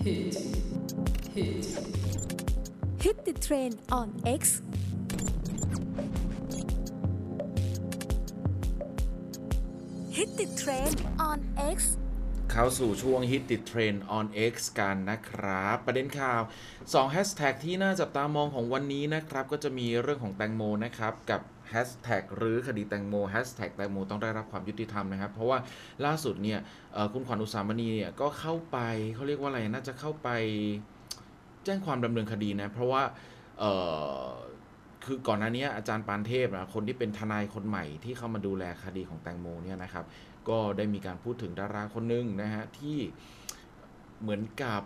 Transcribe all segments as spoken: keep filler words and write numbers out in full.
Hit Hit Hit the Train on X Hit the Train on X เข้าสู่ช่วง Hit the Train on X กันนะครับประเด็นข่าวสองแฮชแท็กที่น่าจับตามองของวันนี้นะครับก็จะมีเรื่องของแตงโมนะครับกับแฮชแท็กหรือคดีแตงโมแฮชแท็กแตงโมต้องได้รับความยุติธรรมนะครับเพราะว่าล่าสุดเนี่ยคุณขวัญอุสามณีเนี่ยก็เข้าไปเขาเรียกว่าอะไรน่าจะเข้าไปแจ้งความดำเนินคดีนะเพราะว่าคือก่อนหน้านี้อาจารย์ปานเทพนะคนที่เป็นทนายคนใหม่ที่เข้ามาดูแลคดีของแตงโมเนี่ยนะครับก็ได้มีการพูดถึงดาราคนหนึ่งนะฮะที่เหมือนกับ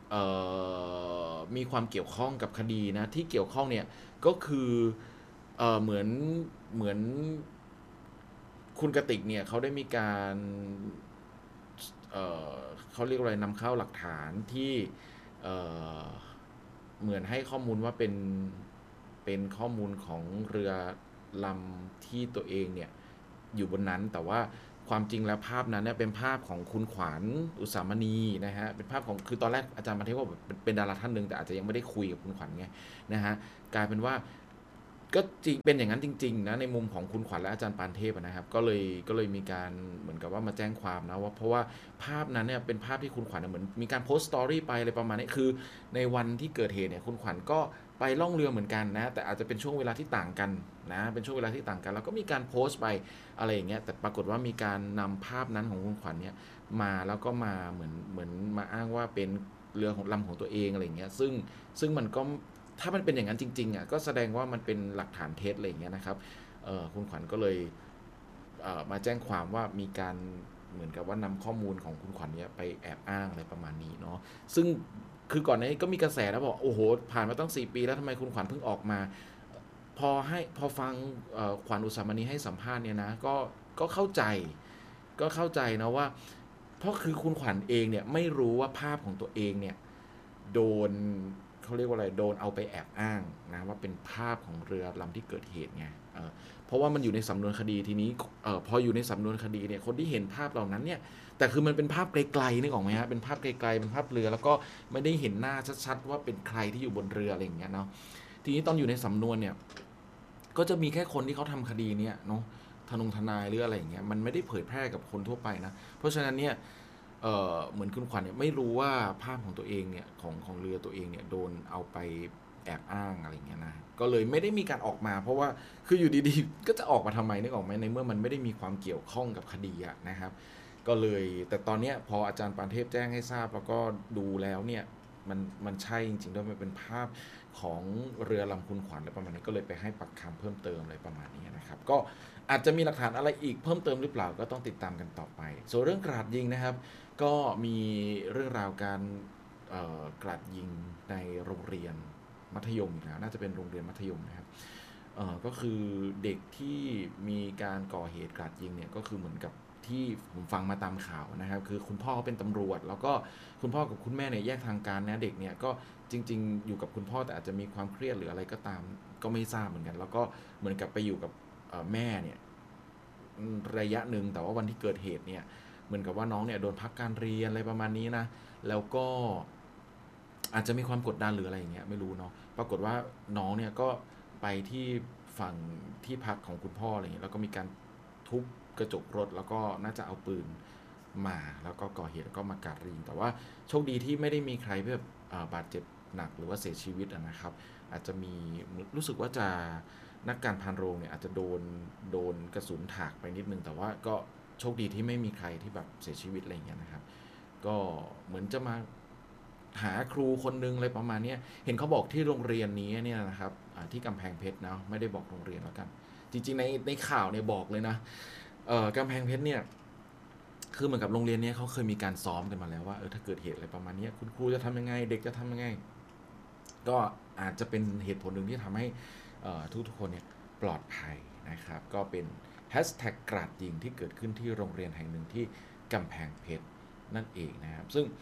มีความเกี่ยวข้องกับคดีนะที่เกี่ยวข้องเนี่ยก็คือเอ่อเหมือนเหมือนคุณกติกเนี่ยเขาได้มีการเอ่อเขาเรียกอะไรนำเข้าหลักฐานที่เอ่อเหมือนให้ข้อมูลว่าเป็นเป็นข้อมูลของเรือลำที่ตัวเองเนี่ยอยู่บนนั้นแต่ว่าความจริงแล้วภาพนั้นเนี่ยเป็นภาพของคุณขวัญอุสามณีนะฮะเป็นภาพของคือตอนแรกอาจารย์มาเทพว่าเป็นดาราท่านหนึ่งแต่อาจจะยังไม่ได้คุยกับคุณขวัญไงนะฮะกลายเป็นว่าก็จริงเป็นอย่างนั้นจริงๆนะในมุมของคุณขวัญและอาจารย์ปานเทพนะครับก็เลยก็เลยมีการเหมือนกับว่ามาแจ้งความนะว่าเพราะว่าภาพนั้นเนี่ยเป็นภาพที่คุณขวัญเหมือนมีการโพสต์สตอรี่ไปอะไรประมาณนี้คือในวันที่เกิดเหตุเนี่ยคุณขวัญก็ไปล่องเรือเหมือนกันนะแต่อาจจะเป็นช่วงเวลาที่ต่างกันนะเป็นช่วงเวลาที่ต่างกันแล้วก็มีการโพสต์ไปอะไรอย่างเงี้ยแต่ปรากฏว่ามีการนำภาพนั้นของคุณขวัญเนี่ยมาแล้วก็มาเหมือนเหมือนมาอ้างว่าเป็นเรือของลำของตัวเองอะไรอย่างเงี้ยซึ่งซึ่งมันก็ถ้ามันเป็นอย่างนั้นจริงๆอ่ะก็แสดงว่ามันเป็นหลักฐานเท็จอะไรอย่างเงี้ยนะครับคุณขวัญก็เลยมาแจ้งความว่ามีการเหมือนกับว่านำข้อมูลของคุณขวัญเนี่ยไปแอบอ้างอะไรประมาณนี้เนาะซึ่งคือก่อนหน้านี้ก็มีกระแสแล้วบอกโอ้โหผ่านมาตั้งสี่ปีแล้วทำไมคุณขวัญเพิ่งออกมาพอให้พอฟังขวัญอุสามณีให้สัมภาษณ์เนี่ยนะก็ก็เข้าใจก็เข้าใจนะว่าเพราะคือคุณขวัญเองเนี่ยไม่รู้ว่าภาพของตัวเองเนี่ยโดนเขาเรียกว่าอะไรโดนเอาไปแอบอ้างนะว่าเป็นภาพของเรือลำที่เกิดเหตุไง เอ่อ เพราะว่ามันอยู่ในสำนวนคดีทีนี้เอ่อพออยู่ในสำนวนคดีเนี่ยคนที่เห็นภาพเหล่านั้นเนี่ยแต่คือมันเป็นภาพไกลๆนึกออกไหมฮะเป็นภาพไกลๆเป็นภาพเรือแล้วก็ไม่ได้เห็นหน้าชัดๆว่าเป็นใครที่อยู่บนเรืออะไรอย่างเงี้ยเนาะทีนี้ตอนอยู่ในสำนวนเนี่ยก็จะมีแค่คนที่เขาทำคดีเนี่ยเนาะทนงทนายหรืออะไรอย่างเงี้ยมันไม่ได้เผยแพร่กับคนทั่วไปนะเพราะฉะนั้นเนี่ยเอ่อเหมือนคุณขวัญเนี่ยไม่รู้ว่าภาพของตัวเองเนี่ยของของเรือตัวเองเนี่ยโดนเอาไปแอบอ้างอะไรเงี้ยนะก็เลยไม่ได้มีการออกมาเพราะว่าคืออยู่ดีๆก็จะออกมาทำไมนึกออกไหมในเมื่อมันไม่ได้มีความเกี่ยวข้องกับคดีอะนะครับก็เลยแต่ตอนเนี้ยพออาจารย์ปานเทพแจ้งให้ทราบแล้วก็ดูแล้วเนี่ยมันมันใช่จริงๆด้วยมันเป็นภาพของเรือลำคุณขวัญอะไรประมาณนี้ก็เลยไปให้ปากคำเพิ่มเติมอะไรประมาณนี้นะครับก็อาจจะมีหลักฐานอะไรอีกเพิ่มเติมหรือเปล่าก็ต้องติดตามกันต่อไปส่วนเรื่องกราดยิงนะครับก็มีเรื่องราวการกราดยิงในโรงเรียนมัธยมนะน่าจะเป็นโรงเรียนมัธยมนะครับก็คือเด็กที่มีการก่อเหตุกราดยิงเนี่ยก็คือเหมือนกับที่ผมฟังมาตามข่าวนะครับคือคุณพ่อเป็นตำรวจแล้วก็คุณพ่อกับคุณแม่เนี่ยแยกทางการนะเด็กเนี่ยก็จริงๆอยู่กับคุณพ่อแต่อาจจะมีความเครียดหรืออะไรก็ตามก็ไม่ทราบเหมือนกันแล้วก็เหมือนกับไปอยู่กับแม่เนี่ยระยะหนึ่งแต่ว่าวันที่เกิดเหตุเนี่ยเหมือนกับว่าน้องเนี่ยโดนพักการเรียนอะไรประมาณนี้นะแล้วก็อาจจะมีความกดดันหรืออะไรอย่างเงี้ยไม่รู้เนาะปรากฏว่าน้องเนี่ยก็ไปที่ฝั่งที่พักของคุณพ่ออะไรเงี้ยแล้วก็มีการทุบกระจกรถแล้วก็น่าจะเอาปืนมาแล้วก็ก่อเหตุแล้วก็มากราดยิงแต่ว่าโชคดีที่ไม่ได้มีใครแบบบาดเจ็บหนักหรือว่าเสียชีวิตนะครับอาจจะมีรู้สึกว่าจะนักการพานโรงเนี่ยอาจจะโดนโดนกระสุนถากไปนิดนึงแต่ว่าก็โชคดีที่ไม่มีใครที่แบบเสียชีวิตอะไรอย่างเงี้ยนะครับก็เหมือนจะมาหาครูคนนึงอะไรประมาณนี้เห็นเขาบอกที่โรงเรียนนี้เนี่ยนะครับที่กำแพงเพชรนะไม่ได้บอกโรงเรียนแล้วกันจริงๆในในข่าวเนี่ยบอกเลยนะกำแพงเพชรเนี่ยคือเหมือนกับโรงเรียนนี้เขาเคยมีการซ้อมกันมาแล้วว่าเออถ้าเกิดเหตุอะไรประมาณนี้คุณครูจะทำยังไงเด็กจะทำยังไงก็อาจจะเป็นเหตุผลหนึ่งที่ทำให้ทุกๆคนเนี่ยปลอดภัยนะครับก็เป็นแฮชแท็กกราดยิงที่เกิดขึ้นที่โรงเรียนแห่งหนึ่งที่กำแพงเพชรนั่นเองนะครับซึ่ง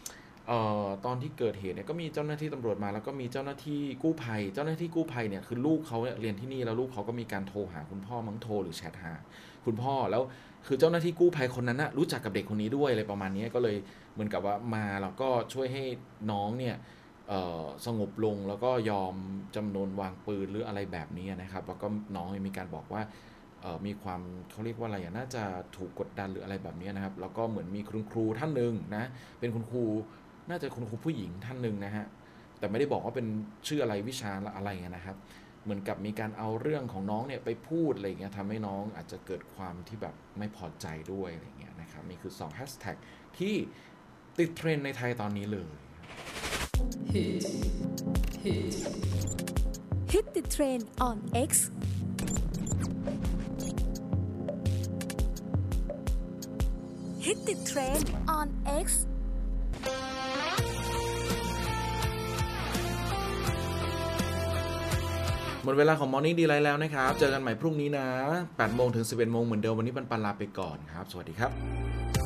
เอ่อตอนที่เกิดเหตุเนี่ยก็มีเจ้าหน้าที่ตำรวจมาแล้วก็มีเจ้าหน้าที่กู้ภัยเจ้าหน้าที่กู้ภัยเนี่ยคือลูกเขาเนี่ยเรียนที่นี่แล้วลูกเขาก็มีการโทรหาคุณพ่อมั้งโทรหรือแชทหาคุณพ่อแล้วคือเจ้าหน้าที่กู้ภัยคนนั้นนะรู้จักกับเด็กคนนี้ด้วยอะไรประมาณนี้ก็เลยเหมือนกับว่ามาแล้วก็ช่วยให้น้องเนี่ยสงบลงแล้วก็ยอมจำนวนวางปืนหรืออะไรแบบนี้นะครับแล้วก็น้องมีการบอกว่ามีความเขาเรียกว่าอะไรน่าจะถูกกดดันหรืออะไรแบบนี้นะครับแล้วก็เหมือนมีคุณครูท่านหนึ่งนะเป็นคุณครูน่าจะคุณครูผู้หญิงท่านหนึ่งนะฮะแต่ไม่ได้บอกว่าเป็นชื่ออะไรวิชาอะไรนะครับเหมือนกับมีการเอาเรื่องของน้องเนี่ยไปพูดอะไรเงี้ยทำให้น้องอาจจะเกิดความที่แบบไม่พอใจด้วยอะไรเงี้ยนะครับนี่คือสองแฮชแท็กที่ติดเทรนด์ในไทยตอนนี้เลย Hit Hit Hit the Train on X Hit the Train on X หมดเวลาของ Morning Delight แล้วนะครับเจอกันใหม่พรุ่งนี้นะแปดโมงถึงสิบเอ็ดโมงเหมือนเดิมวันนี้ปันปันลาไปก่อนครับสวัสดีครับ